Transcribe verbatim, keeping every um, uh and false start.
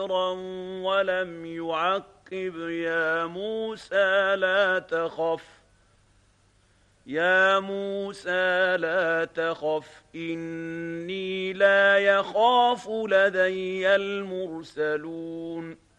ولم يعقب يا موسى لا تخف يا موسى لا تخف إني لا يخاف لدي المرسلون